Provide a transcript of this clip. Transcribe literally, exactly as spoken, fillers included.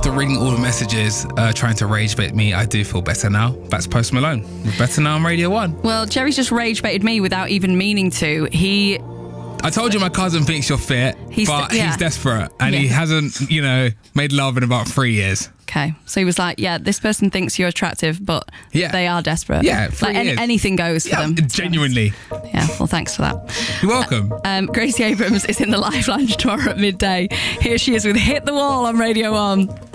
after reading all the messages uh, trying to rage bait me, I do feel better now. That's Post Malone with Better Now on Radio one. Well, Jerry's just rage baited me without even meaning to. He... I told you my cousin thinks you're fit, he's, but yeah. he's desperate and yeah. he hasn't, you know, made love in about three years. Okay, so he was like, yeah, this person thinks you're attractive, but yeah. they are desperate. Yeah, like any, anything goes for yeah, them. Genuinely. Yeah, well, thanks for that. You're welcome. Uh, um, Gracie Abrams is in the Live Lounge tomorrow at midday. Here she is with Hit the Wall on Radio one.